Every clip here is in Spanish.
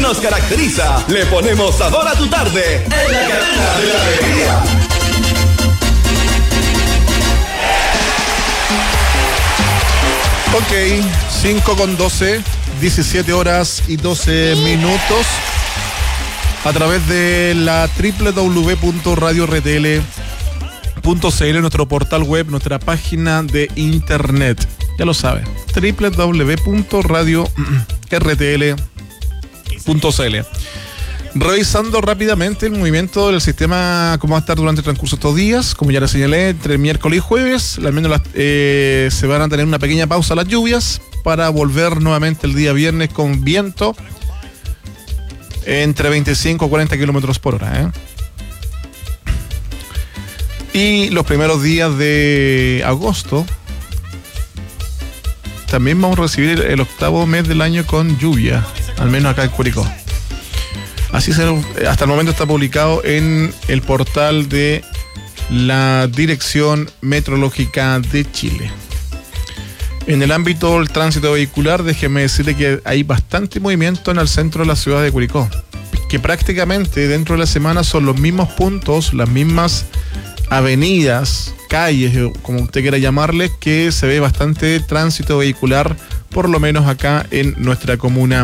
nos caracteriza. Le ponemos sabor a tu tarde en la cadena de la alegría. Ok, 5:12, 17 horas y 12 minutos. A través de la www.radiortl.cl, nuestro portal web, nuestra página de internet. Ya lo sabe, www.radiortl.cl. Revisando rápidamente el movimiento del sistema, cómo va a estar durante el transcurso de estos días. Como ya les señalé, entre miércoles y jueves, al menos se van a tener una pequeña pausa las lluvias para volver nuevamente el día viernes con viento entre 25 a 40 kilómetros por hora. Y los primeros días de agosto también vamos a recibir el octavo mes del año con lluvia, al menos acá en Curicó. Así hasta el momento está publicado en el portal de la Dirección Meteorológica de Chile. En el ámbito del tránsito vehicular, déjeme decirle que hay bastante movimiento en el centro de la ciudad de Curicó, que prácticamente dentro de la semana son los mismos puntos, las mismas avenidas, calles, como usted quiera llamarle, que se ve bastante tránsito vehicular, por lo menos acá en nuestra comuna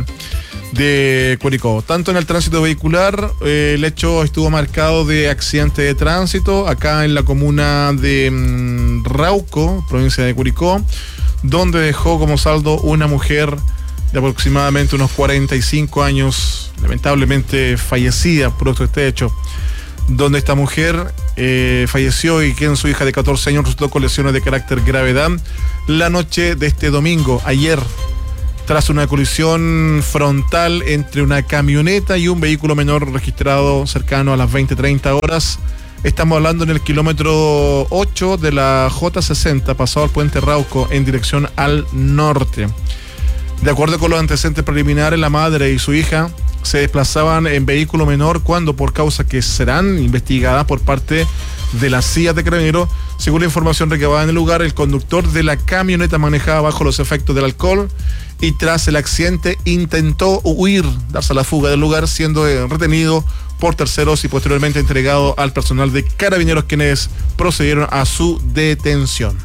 de Curicó. Tanto en el tránsito vehicular, el hecho estuvo marcado de accidente de tránsito acá en la comuna de Rauco, provincia de Curicó, donde dejó como saldo una mujer de aproximadamente unos 45 años, lamentablemente fallecida producto de este hecho, donde esta mujer falleció y quien su hija de 14 años resultó con lesiones de carácter gravedad la noche de este domingo, ayer, tras una colisión frontal entre una camioneta y un vehículo menor registrado cercano a las 20:30 horas. Estamos hablando en el kilómetro 8 de la J60, pasado al puente Rauco en dirección al norte. De acuerdo con los antecedentes preliminares, la madre y su hija se desplazaban en vehículo menor cuando, por causa que serán investigadas por parte de las CIA de Carabineros, según la información recabada en el lugar, el conductor de la camioneta manejaba bajo los efectos del alcohol y tras el accidente intentó huir, darse a la fuga del lugar, siendo retenido por terceros y posteriormente entregado al personal de Carabineros, quienes procedieron a su detención.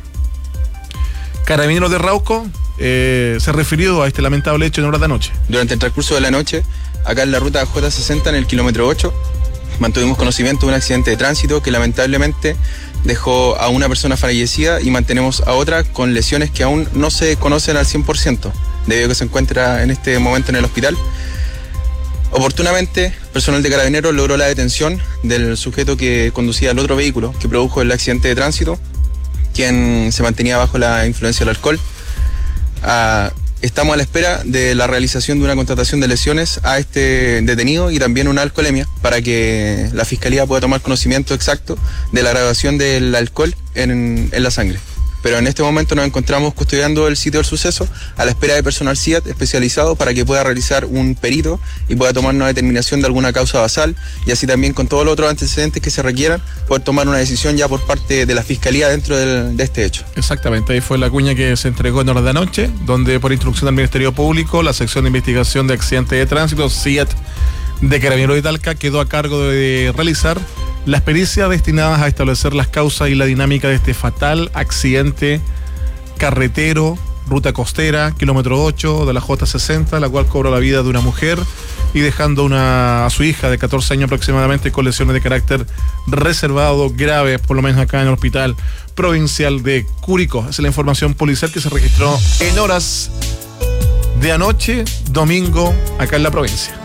Carabineros de Rauco se refirió a este lamentable hecho en horas de la noche. Durante el transcurso de la noche, acá en la ruta J60, en el kilómetro 8, mantuvimos conocimiento de un accidente de tránsito que lamentablemente dejó a una persona fallecida y mantenemos a otra con lesiones que aún no se conocen al 100%, debido a que se encuentra en este momento en el hospital. Oportunamente, personal de Carabineros logró la detención del sujeto que conducía el otro vehículo que produjo el accidente de tránsito, quien se mantenía bajo la influencia del alcohol. Estamos a la espera de la realización de una constatación de lesiones a este detenido y también una alcoholemia para que la Fiscalía pueda tomar conocimiento exacto de la graduación del alcohol en la sangre. Pero en este momento nos encontramos custodiando el sitio del suceso a la espera de personal CIAT especializado para que pueda realizar un perito y pueda tomar una determinación de alguna causa basal y así también con todos los otros antecedentes que se requieran poder tomar una decisión ya por parte de la Fiscalía dentro de este hecho. Exactamente, ahí fue la cuña que se entregó en horas de la noche, donde por instrucción del Ministerio Público, la sección de investigación de accidentes de tránsito, CIAT de Carabineros de Talca, quedó a cargo de realizar las pericias destinadas a establecer las causas y la dinámica de este fatal accidente carretero, ruta costera, kilómetro 8 de la J60, la cual cobra la vida de una mujer y dejando a su hija de 14 años aproximadamente con lesiones de carácter reservado graves, por lo menos acá en el Hospital Provincial de Curicó. Esa es la información policial que se registró en horas de anoche, domingo, acá en la provincia.